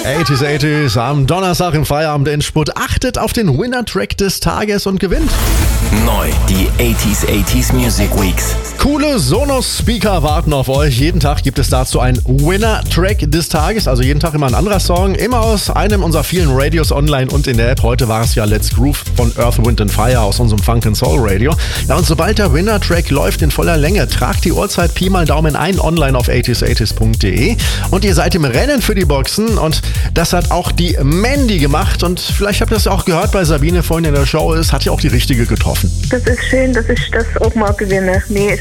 80s am Donnerstag im Feierabend-Endspurt. Achtet auf den Winner-Track des Tages und gewinnt. Neu, die 80s Music Weeks. Coole Sonos-Speaker warten auf euch. Jeden Tag gibt es dazu einen Winner-Track des Tages. Also jeden Tag immer ein anderer Song. Immer aus einem unserer vielen Radios online und in der App. Heute war es ja Let's Groove von Earth, Wind & Fire aus unserem Funk & Soul Radio. Ja, und sobald der Winner-Track läuft in voller Länge, tragt die Uhrzeit Pi mal Daumen ein online auf 80s80s.de. Und ihr seid im Rennen für die Boxen. Und das hat auch die Mandy gemacht. Und vielleicht habt ihr das auch gehört bei Sabine vorhin in der Show. Es hat ja auch die richtige getroffen. Das ist schön, dass ich das auch mal gewinne. Nee,